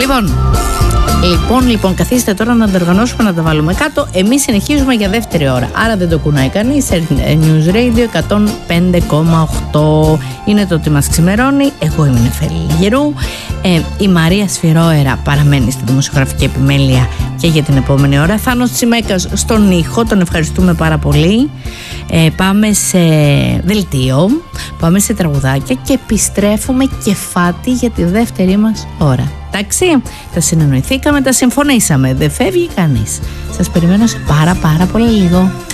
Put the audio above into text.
Λοιπόν, καθίστε τώρα να τα οργανώσουμε, να τα βάλουμε κάτω. Εμείς συνεχίζουμε για δεύτερη ώρα. Άρα δεν το κουνάει κανείς. News Radio 105,8 είναι το ότι μας ξημερώνει. Εγώ είμαι η Νεφέλη Λιγερού. Η Μαρία Σφυρόερα παραμένει στη δημοσιογραφική επιμέλεια και για την επόμενη ώρα. Θάνος Τσιμέκας στον ήχο, τον ευχαριστούμε πάρα πολύ. Πάμε σε δελτίο, πάμε σε τραγουδάκια και επιστρέφουμε κεφάτι για τη δεύτερη μας ώρα. Εντάξει, τα συνεννοηθήκαμε, τα συμφωνήσαμε, δεν φεύγει κανείς. Σας περιμένω σε πάρα πολύ λίγο.